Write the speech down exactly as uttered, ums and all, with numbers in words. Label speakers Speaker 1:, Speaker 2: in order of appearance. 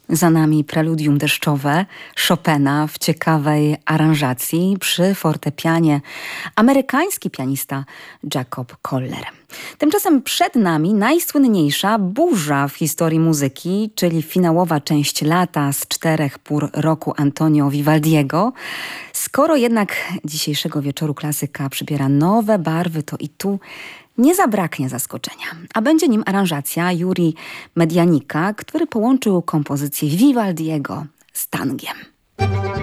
Speaker 1: Za nami preludium deszczowe Chopina w ciekawej aranżacji przy fortepianie amerykański pianista Jacob Koller. Tymczasem przed nami najsłynniejsza burza w historii muzyki, czyli finałowa część Lata z czterech pór roku Antonio Vivaldiego. Skoro jednak dzisiejszego wieczoru klasyka przybiera nowe barwy, to i tu nie zabraknie zaskoczenia, a będzie nim aranżacja Juri Medianika, który połączył kompozycję Vivaldiego z tangiem.